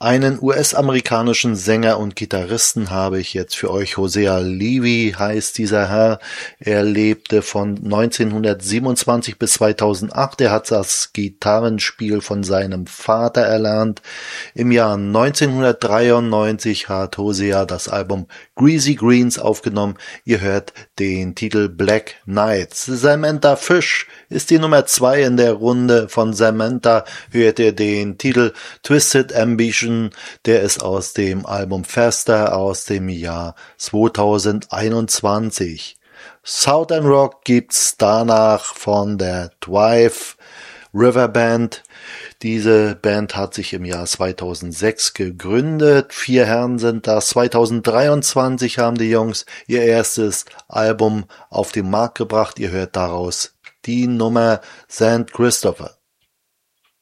Einen US-amerikanischen Sänger und Gitarristen habe ich jetzt für euch. Hosea Levy heißt dieser Herr. Er lebte von 1927 bis 2008. Er hat das Gitarrenspiel von seinem Vater erlernt. Im Jahr 1993 hat Hosea das Album Greasy Greens aufgenommen. Ihr hört den Titel Black Nights. Samantha Fish ist die Nummer 2 in der Runde. Von Samantha hört ihr den Titel Twisted Ambition. Der ist aus dem Album Faster aus dem Jahr 2021. Southern Rock gibt's danach von der Twice River Band. Diese Band hat sich im Jahr 2006 gegründet. 4 Herren sind das. 2023 haben die Jungs ihr erstes Album auf den Markt gebracht. Ihr hört daraus die Nummer St. Christopher.